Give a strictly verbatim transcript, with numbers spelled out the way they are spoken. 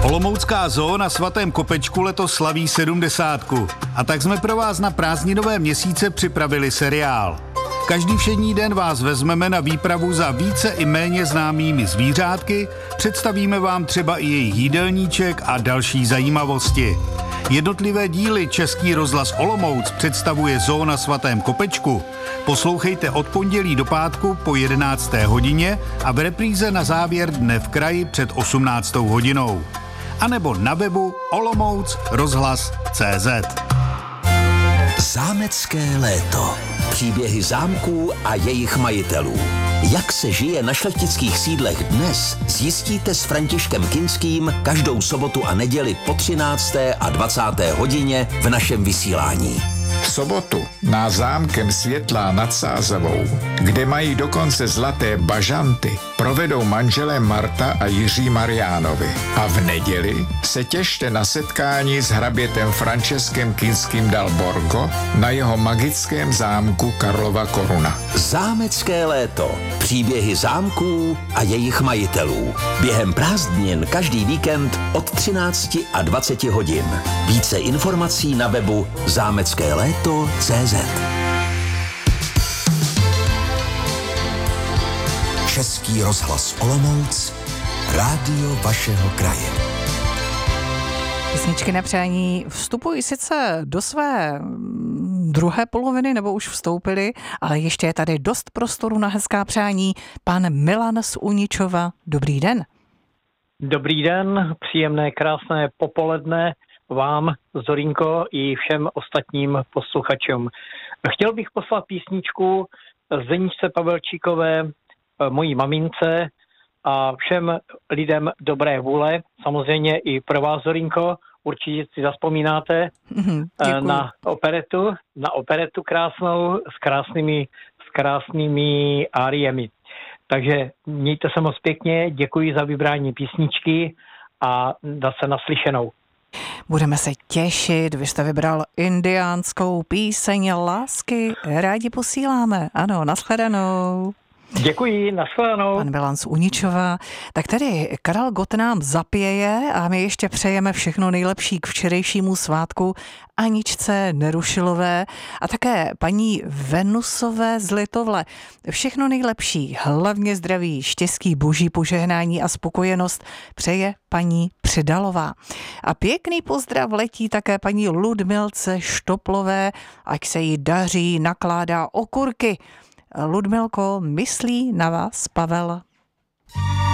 Olomoucká zoo na Svatém Kopečku letos slaví sedmdesátku. A tak jsme pro vás na prázdninové měsíce připravili seriál. Každý všední den vás vezmeme na výpravu za více i méně známými zvířátky, představíme vám třeba i jejich jídelníček a další zajímavosti. Jednotlivé díly Český rozhlas Olomouc představuje zoo na Svatém Kopečku. Poslouchejte od pondělí do pátku po jedenácté hodině a v repríze na závěr dne v kraji před osmnáctou hodinou. A nebo na webu olomouc rozhlas tečka cé zet. Zámecké léto. Příběhy zámků a jejich majitelů. Jak se žije na šlechtických sídlech dnes, zjistíte s Františkem Kinským každou sobotu a neděli po třinácté a dvacáté hodině v našem vysílání. V sobotu na zámkem Světlá nad Sázavou, kde mají dokonce zlaté bažanty, provedou manželé Marta a Jiří Mariánovi. A v neděli se těšte na setkání s hrabětem Františkem Kinským dal Borgo na jeho magickém zámku Karlova Koruna. Zámecké léto. Příběhy zámků a jejich majitelů. Během prázdnin každý víkend od třinácti a dvaceti hodin. Více informací na webu zámecké léto tečka cé zet. Český rozhlas Olomouc, rádio vašeho kraje. Písničky na přání vstupují sice do své druhé poloviny, nebo už vstoupily, ale ještě je tady dost prostoru na hezká přání. Pan Milan z Uničova, dobrý den. Dobrý den, příjemné, krásné popoledne vám, Zorínko, i všem ostatním posluchačům. Chtěl bych poslat písničku Zeničce Pavelčíkové, mojí mamince a všem lidem dobré vůle, samozřejmě i pro vás, Zorínko, určitě si zazpomínáte Mm, na operetu, na operetu krásnou s krásnými, s krásnými áriemi. Takže mějte se moc pěkně, děkuji za vybrání písničky a zase naslyšenou. Budeme se těšit, vy jste vybral indiánskou píseň lásky, rádi posíláme, ano, nashledanou. Děkuji, nashledanou. Pan Milan z Uničova. Tak tady Karel Gott nám zapěje a my ještě přejeme všechno nejlepší k včerejšímu svátku Aničce Nerušilové a také paní Venusové z Litovle. Všechno nejlepší, hlavně zdraví, štěstí, boží požehnání a spokojenost přeje paní Přidalová. A pěkný pozdrav letí také paní Ludmilce Štoplové, ať se jí daří, nakládá okurky. Ludmilko, myslí na vás Pavel.